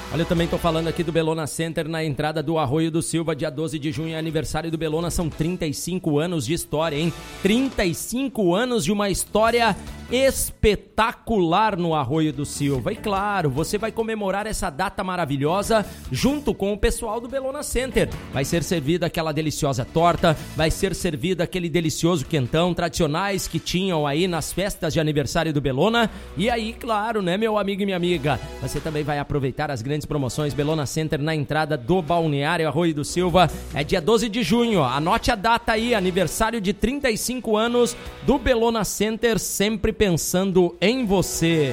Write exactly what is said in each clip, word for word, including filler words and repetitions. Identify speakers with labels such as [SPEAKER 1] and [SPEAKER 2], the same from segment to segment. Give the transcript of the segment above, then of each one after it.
[SPEAKER 1] Olha, eu também tô falando aqui do Bellona Center na entrada do Arroio do Silva, dia doze de junho, é aniversário do Bellona, são trinta e cinco anos de história, hein? trinta e cinco anos de uma história espetacular no Arroio do Silva. E claro, você vai comemorar essa data maravilhosa junto com o pessoal do Bellona Center. Vai ser servida aquela deliciosa torta, vai ser servido aquele delicioso quentão, tradicionais que tinham aí nas festas de aniversário do Bellona. E aí, claro, né, meu amigo e minha amiga, você também vai aproveitar as grandes promoções Bellona Center na entrada do Balneário Arroio do Silva. É dia doze de junho, anote a data aí, aniversário de trinta e cinco anos do Bellona Center, sempre pensando em você.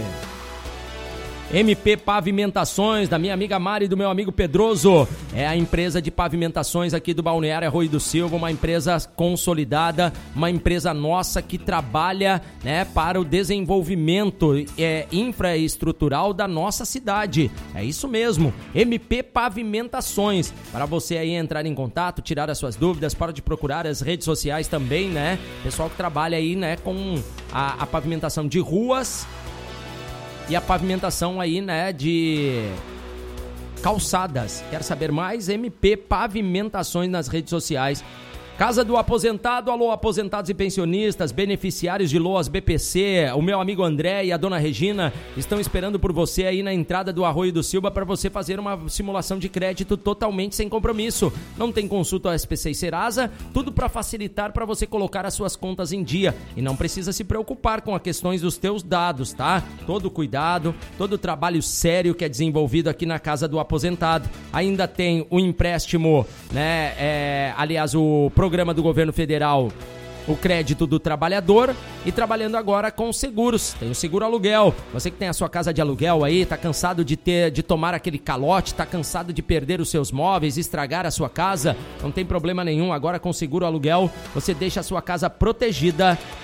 [SPEAKER 1] M P Pavimentações, da minha amiga Mari e do meu amigo Pedroso. É a empresa de pavimentações aqui do Balneário Arroio do Silva, uma empresa consolidada, uma empresa nossa que trabalha, né, para o desenvolvimento é, infraestrutural da nossa cidade. É isso mesmo, M P Pavimentações. Para você aí entrar em contato, tirar as suas dúvidas, pode procurar as redes sociais também, né? Pessoal que trabalha aí, né, com a, a pavimentação de ruas e a pavimentação aí, né, de calçadas. Quer saber mais? M P Pavimentações nas redes sociais. Casa do Aposentado, alô aposentados e pensionistas, beneficiários de Loas B P C, o meu amigo André e a dona Regina estão esperando por você aí na entrada do Arroio do Silva para você fazer uma simulação de crédito totalmente sem compromisso. Não tem consulta ao S P C e Serasa, tudo para facilitar para você colocar as suas contas em dia e não precisa se preocupar com as questões dos teus dados, tá? Todo cuidado, todo trabalho sério que é desenvolvido aqui na Casa do Aposentado. Ainda tem o empréstimo, né, é, aliás, o programa do governo federal, o crédito do trabalhador, e trabalhando agora com seguros. Tem o seguro aluguel. Você que tem a sua casa de aluguel aí, tá cansado de ter, de tomar aquele calote, tá cansado de perder os seus móveis, estragar a sua casa, não tem problema nenhum. Agora com o seguro aluguel, você deixa a sua casa protegida